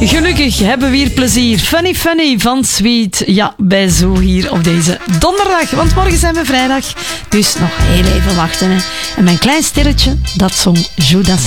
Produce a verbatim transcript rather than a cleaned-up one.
Gelukkig hebben we hier plezier. Funny Funny van Sweet. Ja, bij Zo hier op deze donderdag. Want morgen zijn we vrijdag. Dus nog heel even wachten. Hè. En mijn klein sterretje, dat zong Judas.